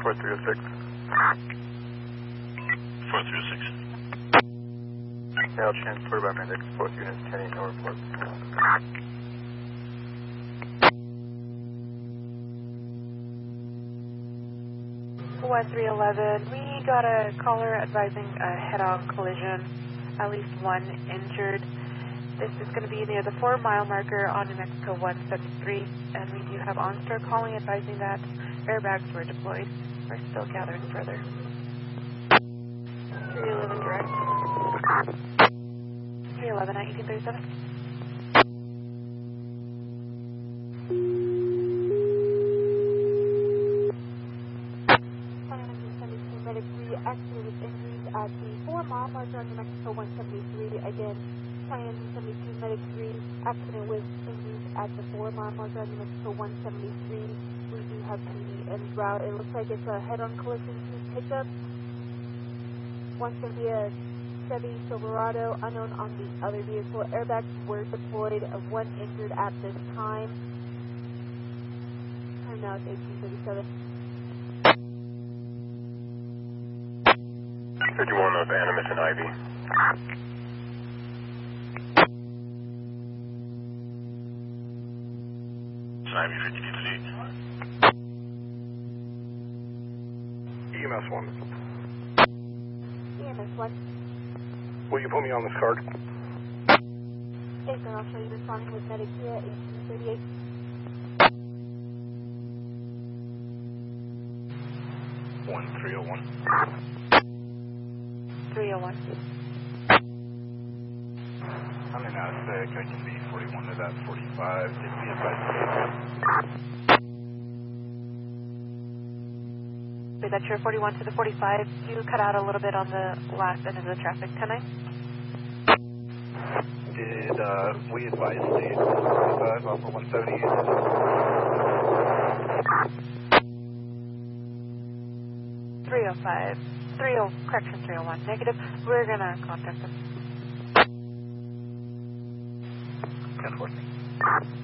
4306. 4306. Now transported by medics, both units 10 no report. 1311, we got a caller advising a head-on collision, at least one injured. This is going to be near the 4-mile marker on New Mexico 173, and we do have OnStar calling advising that airbags were deployed. We're still gathering further. 311 direct. 311 at 1837. Accident with injuries at the 4-mile marker on New Mexico 173. Again, 72 Medic 3, accident with injuries at the 4-mile marker on New Mexico 173. We do have PD en route. It looks like it's a head-on collision to pickup. One's going to be a Chevy Silverado, unknown on the other vehicle. Airbags were deployed, one injured at this time. Time now is 1837. 51 of Animus and Ivy. Ivy 52 EMS 1. EMS 1. Will you put me on this card? Yes, sir. I'll show you responding with Medic here, 1838. One 301. 301. I'm in sick. I can be 41 to that 45. Did be advised. Wait, that's your 41 to the 45. You cut out a little bit on the last end of the traffic. 10-9? Did we advise the 45 off of 170? Correction 301. Negative. We're going to contact them. 10-14.